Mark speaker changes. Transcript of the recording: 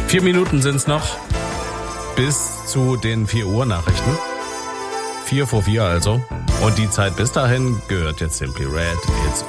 Speaker 1: 4 Minuten sind's noch bis zu den 4 Uhr Nachrichten. 4 vor 4 also. Und die Zeit bis dahin gehört jetzt Simply Red. It's